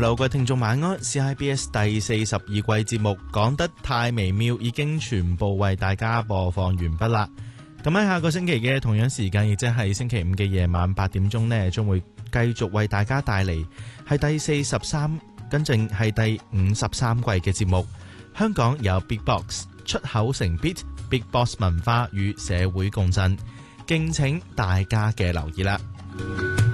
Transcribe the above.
Hello， 各位聽眾晚安。CIBS 第42季節目講得太微妙已經全部為大家播放完畢啦。咁喺下個星期嘅同樣時間，亦即係星期五嘅夜晚8點鐘呢，將會繼續為大家帶嚟係第43，跟正係第53季嘅節目。香港有 Big Box 出口成 Beat，Big Box 文化與社會共振，敬請大家嘅留意啦。